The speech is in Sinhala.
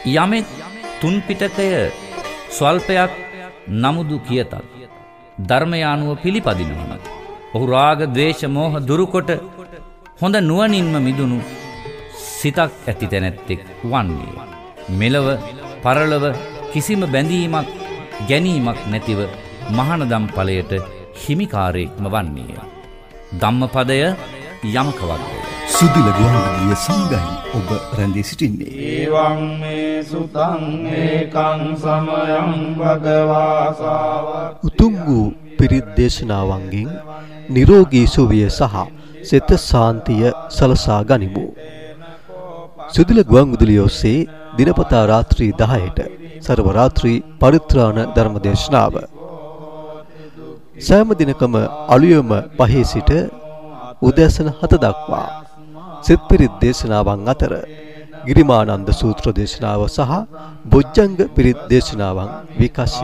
යමෙක් තුන් පිටකය ස්වල්පයක් නමුදු කියතත් ධර්මය අනුව පිළිපදිනවන ඔහු රාග ද්වේෂ මෝහ දුරුකොට හොඳ නුවණින්ම මිදුණු සිතක් ඇති තැනැත්තෙක් වන්නේ. මෙලව පරලව කිසිම බැඳීමක් ගැනීමක් නැතිව මහානදම් ඵලයට හිමිකාරයෙක්ම වන්නේය. ධම්මපදය යමක වගේ. සුදිල ගුවන්විදුලිය සංගයි ඔබ රැඳී සිටින්නේ. ඒවං මේ සුතං ඒකං සමයං භගවාසාව. උතුම් වූ පිරිත් දේශනාවන්ගෙන් නිරෝගී සුවය සහ සිත සාන්තිය සලසා ගනිමු. සුදිල ගුවන්විදුලිය ඔස්සේ දිනපතා රාත්‍රී 10ට සර්ව රාත්‍රී පරිත්‍රාණ ධර්ම දේශනාව. සෑම දිනකම අලුයම 5 සිට උදෑසන 7 දක්වා සිත් පිරිත් දේශනාවන් අතර ගිරිමානන්ද සූත්‍ර දේශනාව සහ බොජ්ජංග පිරිත් දේශනාවන් විකාශය